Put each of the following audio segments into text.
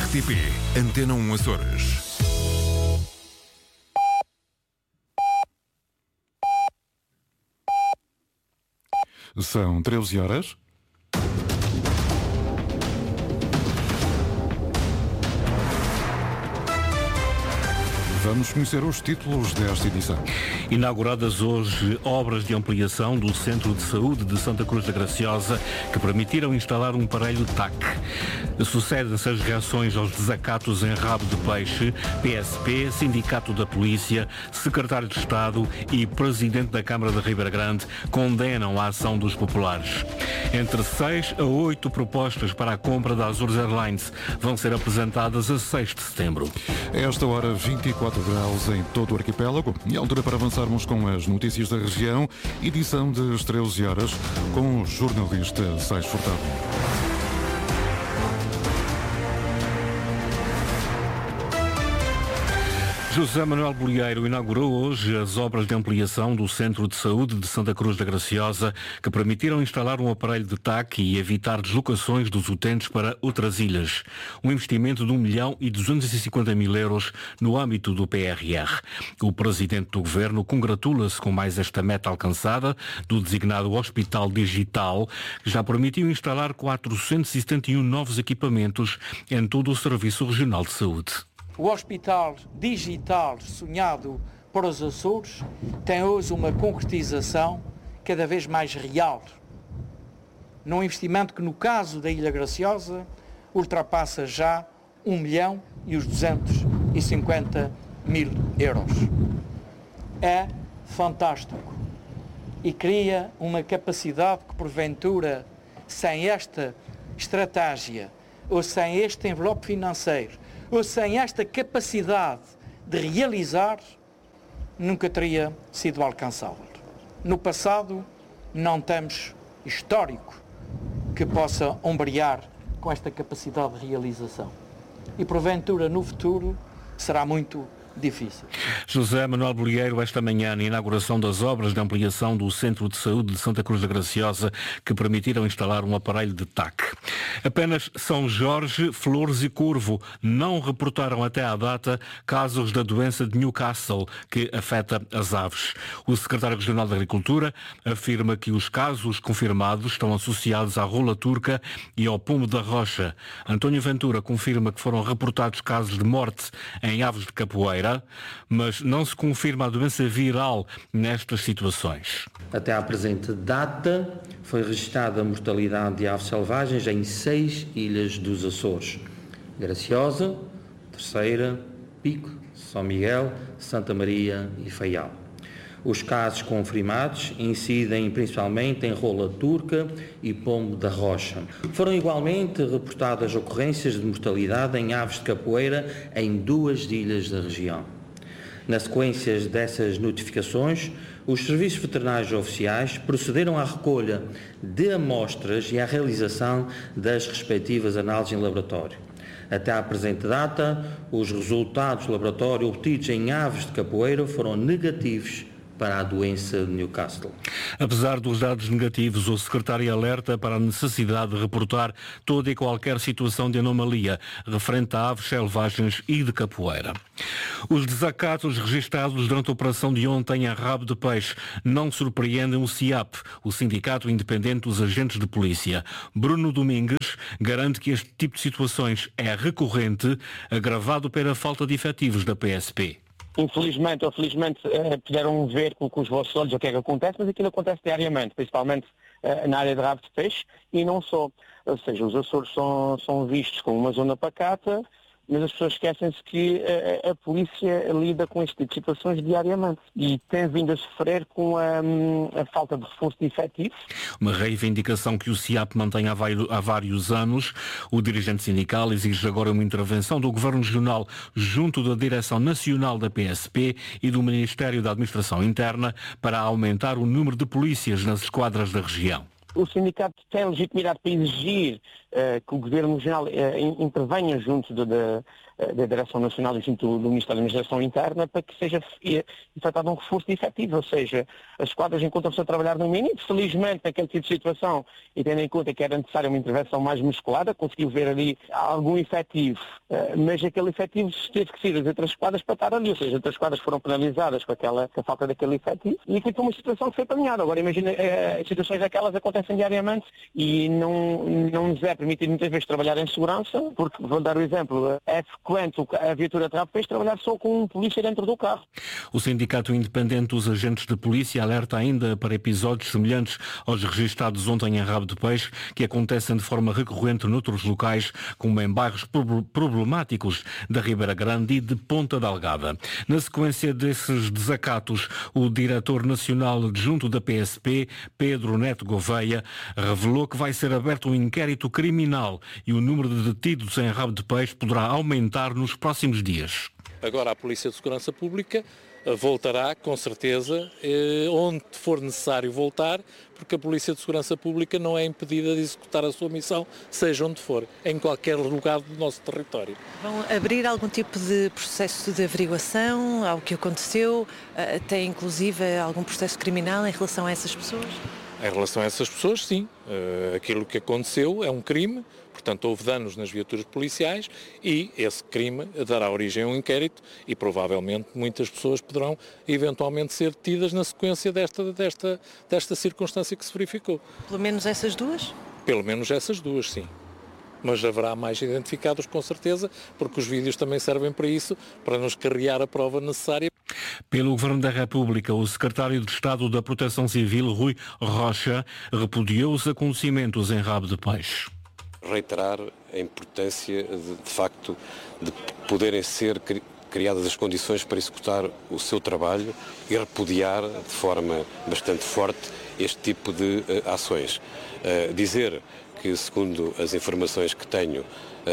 RTP Antena 1 Açores. São 13 horas. Vamos conhecer os títulos desta edição. Inauguradas hoje obras de ampliação do Centro de Saúde de Santa Cruz da Graciosa que permitiram instalar um aparelho TAC. Sucedem-se as reações aos desacatos em rabo de peixe. PSP, Sindicato da Polícia, Secretário de Estado e Presidente da Câmara de Ribeira Grande condenam a ação dos populares. Entre 6 a 8 propostas para a compra da Azores Airlines vão ser apresentadas a 6 de setembro. A esta hora, 24 graus em todo o arquipélago. E a altura para avançarmos com as notícias da região. Edição das 13 horas com o jornalista Sais Furtado. José Manuel Bolieiro inaugurou hoje as obras de ampliação do Centro de Saúde de Santa Cruz da Graciosa que permitiram instalar um aparelho de TAC e evitar deslocações dos utentes para outras ilhas. Um investimento de 1.250.000 euros no âmbito do PRR. O Presidente do Governo congratula-se com mais esta meta alcançada do designado Hospital Digital, que já permitiu instalar 471 novos equipamentos em todo o Serviço Regional de Saúde. O Hospital Digital sonhado para os Açores tem hoje uma concretização cada vez mais real, num investimento que, no caso da Ilha Graciosa, ultrapassa já 1.250.000 euros. É fantástico e cria uma capacidade que, porventura, sem esta estratégia ou sem este envelope financeiro, ou sem esta capacidade de realizar, nunca teria sido alcançável. No passado, não temos histórico que possa ombrear com esta capacidade de realização. E, porventura, no futuro, será muito difícil. José Manuel Bolieiro, esta manhã, na inauguração das obras de ampliação do Centro de Saúde de Santa Cruz da Graciosa, que permitiram instalar um aparelho de TAC. Apenas São Jorge, Flores e Corvo não reportaram até à data casos da doença de Newcastle, que afeta as aves. O secretário regional da Agricultura afirma que os casos confirmados estão associados à rola turca e ao pombo da rocha. António Ventura confirma que foram reportados casos de morte em aves de capoeira, mas não se confirma a doença viral nestas situações. Até à presente data, foi registrada a mortalidade de aves selvagens em 6 ilhas dos Açores: Graciosa, Terceira, Pico, São Miguel, Santa Maria e Faial. Os casos confirmados incidem principalmente em rola turca e pombo da rocha. Foram igualmente reportadas ocorrências de mortalidade em aves de capoeira em 2 ilhas da região. Na sequência dessas notificações, os serviços veterinários oficiais procederam à recolha de amostras e à realização das respectivas análises em laboratório. Até à presente data, os resultados do laboratório obtidos em aves de capoeira foram negativos para a doença de Newcastle. Apesar dos dados negativos, o secretário alerta para a necessidade de reportar toda e qualquer situação de anomalia referente a aves selvagens e de capoeira. Os desacatos registrados durante a operação de ontem em Rabo de Peixe não surpreendem o SIAP, o Sindicato Independente dos Agentes de Polícia. Bruno Domingues garante que este tipo de situações é recorrente, agravado pela falta de efetivos da PSP. Infelizmente ou felizmente puderam ver com os vossos olhos o que é que acontece, mas aquilo acontece diariamente, principalmente na área de rabo de peixe e não só. Ou seja, os Açores são vistos como uma zona pacata, mas as pessoas esquecem-se que a polícia lida com este tipo de situações diariamente e tem vindo a sofrer com a falta de reforço de efetivos. Uma reivindicação que o SIAP mantém há vários anos. O dirigente sindical exige agora uma intervenção do Governo Regional junto da Direção Nacional da PSP e do Ministério da Administração Interna para aumentar o número de polícias nas esquadras da região. O sindicato tem legitimidade para exigir que o Governo Regional intervenha junto da Direção Nacional e junto do Ministério da Administração Interna para que seja efetuado um reforço de efetivo, ou seja, as esquadras encontram-se a trabalhar no mínimo. Felizmente, naquele tipo de situação, e tendo em conta que era necessária uma intervenção mais musculada, conseguiu ver ali algum efetivo, mas aquele efetivo teve que sair das outras esquadras para estar ali, ou seja, as outras esquadras foram penalizadas com a falta daquele efetivo, e aquilo foi uma situação que foi planeada. Agora imagina, situações daquelas acontecem diariamente e não nos é permitido muitas vezes trabalhar em segurança, porque, vou dar o exemplo, é frequente a viatura de rapaz trabalhar só com um polícia dentro do carro. O Sindicato Independente dos Agentes de Polícia alerta ainda para episódios semelhantes aos registados ontem em Rabo de Peixe, que acontecem de forma recorrente noutros locais, como em bairros problemáticos da Ribeira Grande e de Ponta Delgada. Na sequência desses desacatos, o diretor nacional adjunto da PSP, Pedro Neto Gouveia, revelou que vai ser aberto um inquérito criminal e o número de detidos em Rabo de Peixe poderá aumentar nos próximos dias. Agora a Polícia de Segurança Pública voltará, com certeza, onde for necessário voltar, porque a Polícia de Segurança Pública não é impedida de executar a sua missão, seja onde for, em qualquer lugar do nosso território. Vão abrir algum tipo de processo de averiguação ao que aconteceu? Tem inclusive algum processo criminal em relação a essas pessoas? Em relação a essas pessoas, sim. Aquilo que aconteceu é um crime, portanto houve danos nas viaturas policiais e esse crime dará origem a um inquérito e provavelmente muitas pessoas poderão eventualmente ser detidas na sequência desta circunstância que se verificou. Pelo menos essas duas? Pelo menos essas duas, sim. Mas haverá mais identificados com certeza, porque os vídeos também servem para isso, para nos carregar a prova necessária. Pelo Governo da República, o secretário de Estado da Proteção Civil, Rui Rocha, repudiou os acontecimentos em Rabo de Peixe. Reiterar a importância, de facto, de poderem ser criadas as condições para executar o seu trabalho e repudiar de forma bastante forte este tipo de ações. Dizer que, segundo as informações que tenho,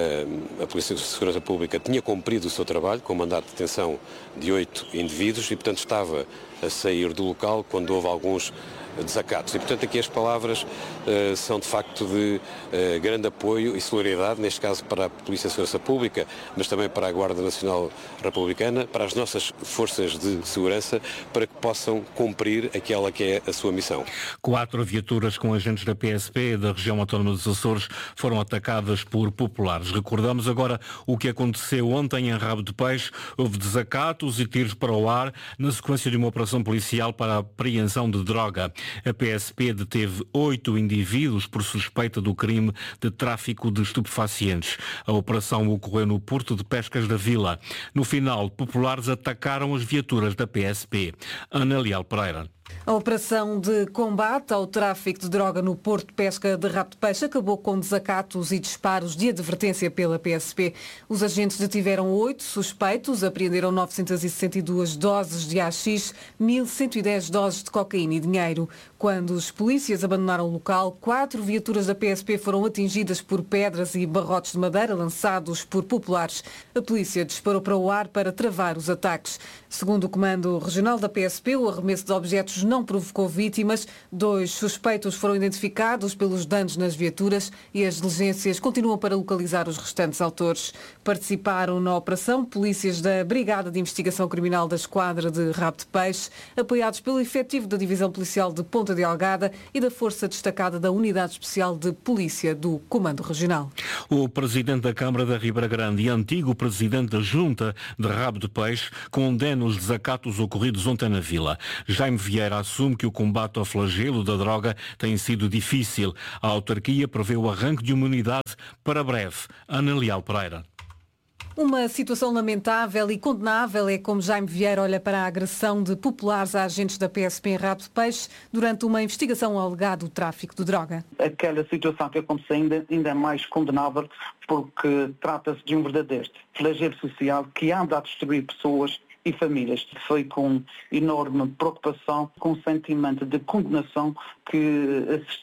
a Polícia de Segurança Pública tinha cumprido o seu trabalho com mandato de detenção de 8 indivíduos e, portanto, estava a sair do local quando houve alguns desacatos. E, portanto, aqui as palavras são, de facto, de grande apoio e solidariedade, neste caso para a Polícia de Segurança Pública, mas também para a Guarda Nacional Republicana, para as nossas forças de segurança, para que possam cumprir aquela que é a sua missão. 4 viaturas com agentes da PSP da região autónoma dos Açores foram atacadas por populares. Recordamos agora o que aconteceu ontem em Rabo de Peixe. Houve desacatos e tiros para o ar na sequência de uma operação policial para a apreensão de droga. A PSP deteve 8 indivíduos por suspeita do crime de tráfico de estupefacientes. A operação ocorreu no Porto de Pescas da Vila. No final, populares atacaram as viaturas da PSP. Ana Leal Pereira. A operação de combate ao tráfico de droga no Porto de Pesca de Rabo de Peixe acabou com desacatos e disparos de advertência pela PSP. Os agentes detiveram 8 suspeitos, apreenderam 962 doses de AX, 1.110 doses de cocaína e dinheiro. Quando os polícias abandonaram o local, 4 viaturas da PSP foram atingidas por pedras e barrotes de madeira lançados por populares. A polícia disparou para o ar para travar os ataques. Segundo o Comando Regional da PSP, o arremesso de objetos não provocou vítimas. 2 suspeitos foram identificados pelos danos nas viaturas e as diligências continuam para localizar os restantes autores. Participaram na operação polícias da Brigada de Investigação Criminal da Esquadra de Rabo de Peixe, apoiados pelo efetivo da Divisão Policial de Ponta Delgada e da Força Destacada da Unidade Especial de Polícia do Comando Regional. O Presidente da Câmara da Ribeira Grande e antigo Presidente da Junta de Rabo de Peixe condena os desacatos ocorridos ontem na Vila. Jaime Vieira assume que o combate ao flagelo da droga tem sido difícil. A autarquia prevê o arranque de uma unidade para breve. Ana Leal Pereira. Uma situação lamentável e condenável é como Jaime Vieira olha para a agressão de populares a agentes da PSP em Rabo de Peixe durante uma investigação ao alegado tráfico de droga. Aquela situação que aconteceu ainda é mais condenável porque trata-se de um verdadeiro flagelo social que anda a destruir pessoas e famílias. Foi com enorme preocupação, com sentimento de condenação que assisti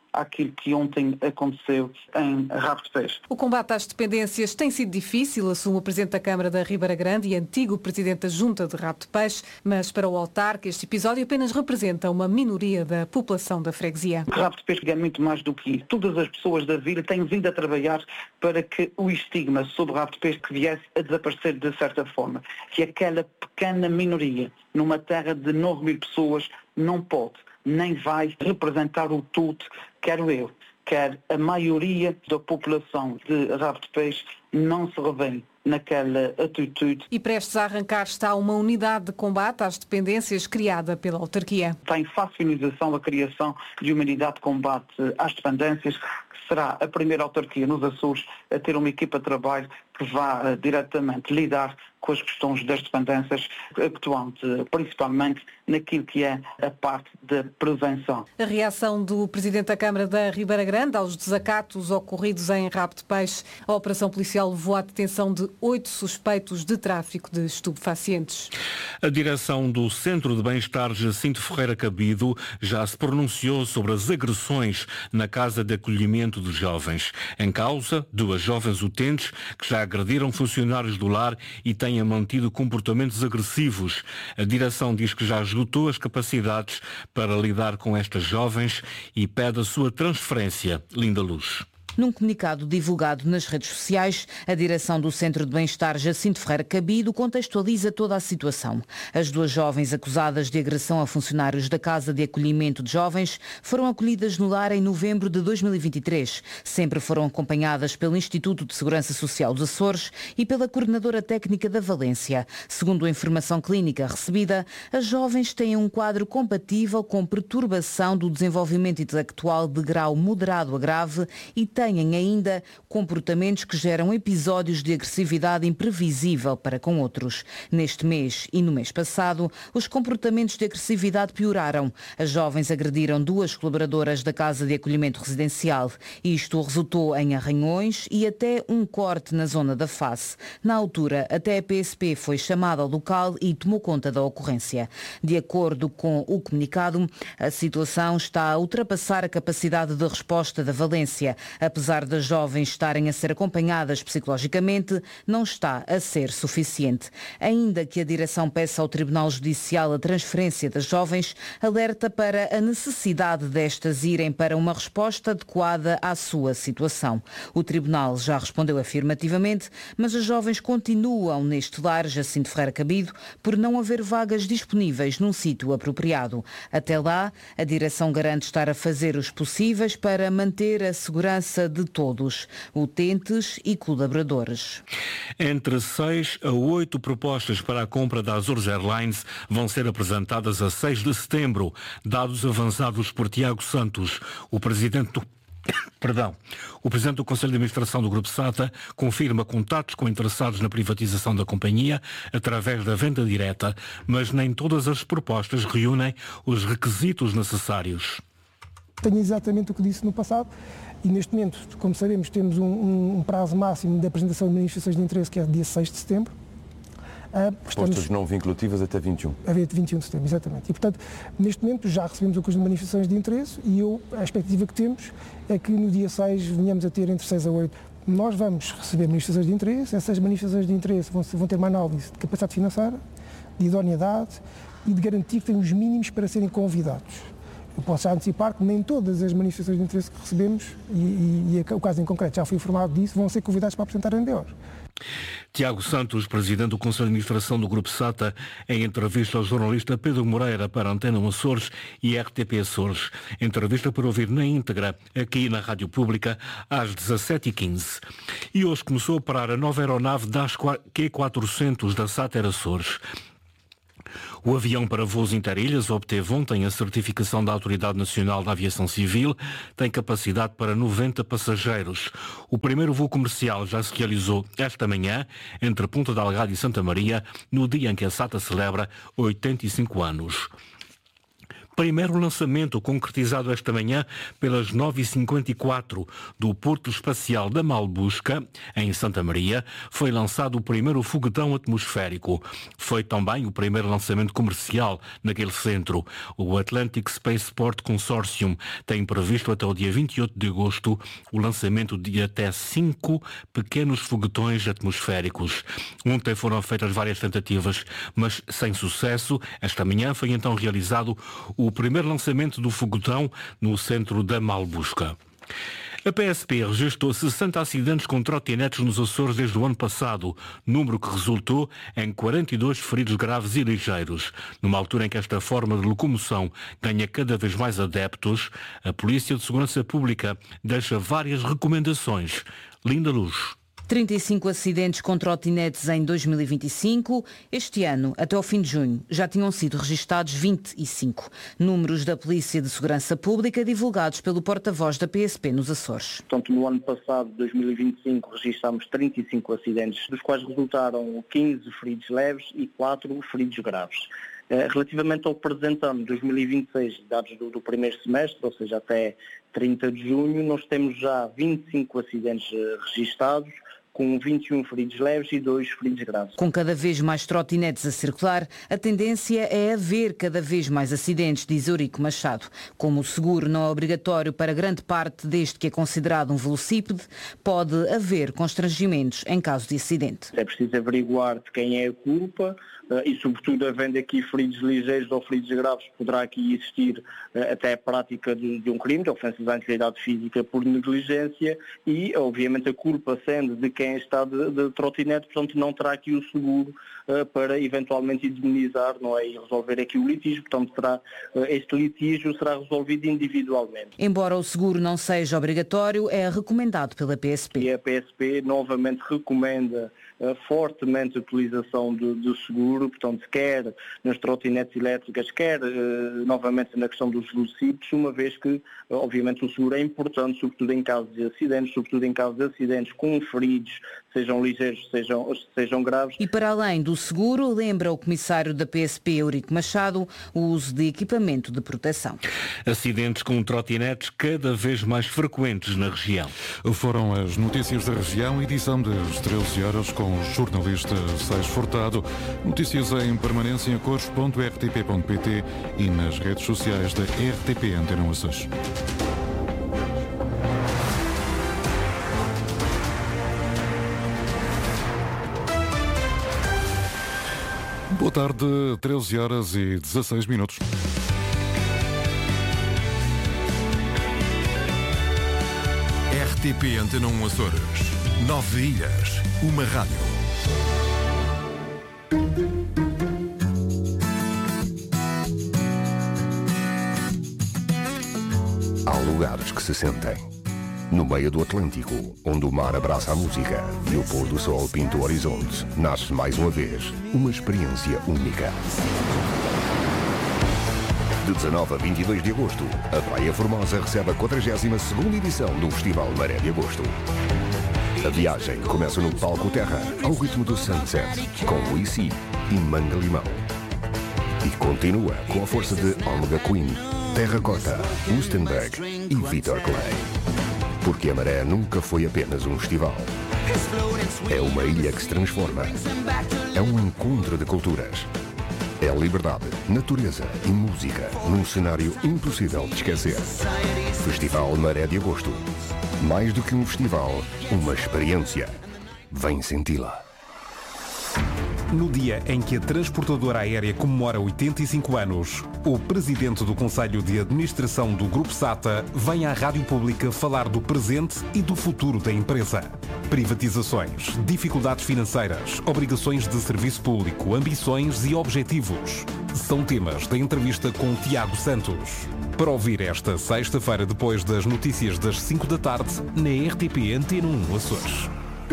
àquilo que ontem aconteceu em Rabo de Peixe. O combate às dependências tem sido difícil, assume o Presidente da Câmara da Ribeira Grande e antigo Presidente da Junta de Rabo de Peixe, mas para o autarca este episódio apenas representa uma minoria da população da freguesia. Rabo de Peixe é muito mais do que isso. Todas as pessoas da vila têm vindo a trabalhar para que o estigma sobre Rabo de Peixe viesse a desaparecer de certa forma. Que aquela pequena minoria, numa terra de 9 mil pessoas, não pode, nem vai representar o todo, quero eu, quer a maioria da população de Rabo de Peixe não se revê naquela atitude. E prestes a arrancar está uma unidade de combate às dependências criada pela autarquia. Está em fase de finalização a criação de uma unidade de combate às dependências, que será a primeira autarquia nos Açores a ter uma equipa de trabalho que vá diretamente lidar com as questões das dependências, atuando principalmente naquilo que é a parte da prevenção. A reação do Presidente da Câmara da Ribeira Grande aos desacatos ocorridos em Rabo de Peixe. A operação policial levou à detenção de 8 suspeitos de tráfico de estupefacientes. A direção do Centro de Bem-Estar Jacinto Ferreira Cabido já se pronunciou sobre as agressões na Casa de Acolhimento de Jovens. Em causa, 2 jovens utentes que já agrediram funcionários do lar e têm mantido comportamentos agressivos. A direção diz que já esgotou as capacidades para lidar com estas jovens e pede a sua transferência. Linda Luz. Num comunicado divulgado nas redes sociais, a direção do Centro de Bem-Estar Jacinto Ferreira Cabido contextualiza toda a situação. As 2 jovens acusadas de agressão a funcionários da Casa de Acolhimento de Jovens foram acolhidas no lar em novembro de 2023. Sempre foram acompanhadas pelo Instituto de Segurança Social dos Açores e pela Coordenadora Técnica da Valência. Segundo a informação clínica recebida, as jovens têm um quadro compatível com perturbação do desenvolvimento intelectual de grau moderado a grave e têm ainda comportamentos que geram episódios de agressividade imprevisível para com outros. Neste mês e no mês passado, os comportamentos de agressividade pioraram. As jovens agrediram 2 colaboradoras da Casa de Acolhimento Residencial. Isto resultou em arranhões e até um corte na zona da face. Na altura, até a PSP foi chamada ao local e tomou conta da ocorrência. De acordo com o comunicado, a situação está a ultrapassar a capacidade de resposta da Valência. Apesar das jovens estarem a ser acompanhadas psicologicamente, não está a ser suficiente. Ainda que a direção peça ao Tribunal Judicial a transferência das jovens, alerta para a necessidade destas irem para uma resposta adequada à sua situação. O Tribunal já respondeu afirmativamente, mas as jovens continuam neste lar Jacinto Ferreira Cabido por não haver vagas disponíveis num sítio apropriado. Até lá, a direção garante estar a fazer os possíveis para manter a segurança de todos, utentes e colaboradores. Entre 6 a 8 propostas para a compra da Azores Airlines vão ser apresentadas a 6 de setembro, dados avançados por Tiago Santos, o presidente do Conselho de Administração do Grupo SATA confirma contatos com interessados na privatização da companhia através da venda direta, mas nem todas as propostas reúnem os requisitos necessários. Tenho exatamente o que disse no passado. E neste momento, como sabemos, temos um prazo máximo de apresentação de manifestações de interesse, que é dia 6 de setembro. Propostas não vinculativas até 21. Até 21 de setembro, exatamente. E, portanto, neste momento já recebemos o conjunto de manifestações de interesse e a expectativa que temos é que no dia 6 venhamos a ter entre 6 a 8. Nós vamos receber manifestações de interesse, essas manifestações de interesse vão ter uma análise de capacidade financeira, de idoneidade e de garantir que têm os mínimos para serem convidados. Eu posso já antecipar que nem todas as manifestações de interesse que recebemos, e o caso em concreto já foi informado disso, vão ser convidados para apresentar NDOs. Tiago Santos, presidente do Conselho de Administração do Grupo SATA, em entrevista ao jornalista Pedro Moreira para a Antena Açores e RTP Açores. Entrevista para ouvir na íntegra aqui na Rádio Pública às 17h15. E hoje começou a operar a nova aeronave das Q400 da SATA Açores. O avião para voos interilhas obteve ontem a certificação da Autoridade Nacional da Aviação Civil, tem capacidade para 90 passageiros. O primeiro voo comercial já se realizou esta manhã entre Ponta Delgada e Santa Maria, no dia em que a SATA celebra 85 anos. Primeiro lançamento concretizado esta manhã pelas 9h54 do Porto Espacial da Malbusca, em Santa Maria, foi lançado o primeiro foguetão atmosférico. Foi também o primeiro lançamento comercial naquele centro. O Atlantic Spaceport Consortium tem previsto até o dia 28 de agosto o lançamento de até 5 pequenos foguetões atmosféricos. Ontem foram feitas várias tentativas, mas sem sucesso. Esta manhã foi então realizado o primeiro lançamento do foguetão no centro da Malbusca. A PSP registrou 60 acidentes com trotinetes nos Açores desde o ano passado, número que resultou em 42 feridos graves e ligeiros. Numa altura em que esta forma de locomoção ganha cada vez mais adeptos, a Polícia de Segurança Pública deixa várias recomendações. Linda Luz. 35 acidentes com trotinetes em 2025. Este ano, até ao fim de junho, já tinham sido registados 25. Números da Polícia de Segurança Pública divulgados pelo porta-voz da PSP nos Açores. Portanto, no ano passado, 2025, registámos 35 acidentes, dos quais resultaram 15 feridos leves e 4 feridos graves. Relativamente ao presente ano, 2026, dados do primeiro semestre, ou seja, até 30 de junho, nós temos já 25 acidentes registados, com 21 feridos leves e 2 feridos graves. Com cada vez mais trotinetes a circular, a tendência é haver cada vez mais acidentes, diz Eurico Machado. Como o seguro não é obrigatório para grande parte deste que é considerado um velocípede, pode haver constrangimentos em caso de acidente. É preciso averiguar de quem é a culpa e, sobretudo, havendo aqui feridos ligeiros ou feridos graves, poderá aqui existir até a prática de um crime, de ofensas à integridade física por negligência e, obviamente, a culpa sendo de quem está de trotinete, portanto, não terá aqui o seguro para eventualmente indemnizar, não é, e resolver aqui o litígio, portanto, este litígio será resolvido individualmente. Embora o seguro não seja obrigatório, é recomendado pela PSP. E a PSP novamente recomenda fortemente a utilização do seguro, portanto, quer nas trotinetes elétricas, quer novamente na questão dos velocípedes, uma vez que, obviamente, o seguro é importante, sobretudo em casos de acidentes, com feridos, sejam ligeiros, sejam graves. E para além do seguro, lembra o comissário da PSP, Eurico Machado, o uso de equipamento de proteção. Acidentes com trotinetes cada vez mais frequentes na região. Foram as notícias da região, edição das 13 horas com o jornalista Seixas Furtado. Notícias em permanência em cores.rtp.pt e nas redes sociais da RTP Antena Açores. Boa tarde, 13 horas e 16 minutos. RTP Antena Açores. 9 ilhas, uma rádio. Há lugares que se sentem. No meio do Atlântico, onde o mar abraça a música e o pôr do sol pinta o horizonte, nasce mais uma vez uma experiência única. De 19 a 22 de agosto, a Praia Formosa recebe a 42ª edição do Festival Maré de Agosto. A viagem começa no Palco Terra, ao ritmo do Sunset, com Luisi e Manga Limão. E continua com a força de Omega Queen, Terracota, Wustenberg e Vitor Clay. Porque a Maré nunca foi apenas um festival. É uma ilha que se transforma. É um encontro de culturas. É liberdade, natureza e música num cenário impossível de esquecer. Festival Maré de Agosto. Mais do que um festival, uma experiência. Vem senti-la. No dia em que a transportadora aérea comemora 85 anos, o presidente do Conselho de Administração do Grupo SATA vem à Rádio Pública falar do presente e do futuro da empresa. Privatizações, dificuldades financeiras, obrigações de serviço público, ambições e objetivos. São temas da entrevista com Tiago Santos. Para ouvir esta sexta-feira depois das notícias das 5 da tarde, na RTP Antena 1 Açores.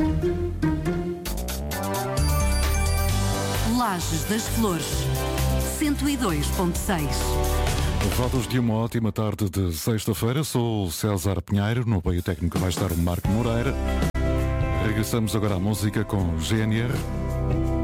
Lajes das Flores, 102.6. Votos de uma ótima tarde de sexta-feira. Sou o César Pinheiro, no apoio técnico vai estar o Marco Moreira. Regressamos agora à música com GNR.